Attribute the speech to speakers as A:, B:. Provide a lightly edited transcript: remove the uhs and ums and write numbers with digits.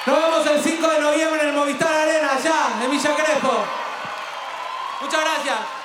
A: Nos vemos el 5 de noviembre en el Movistar Arena, allá, en Villa Crespo. Muchas gracias.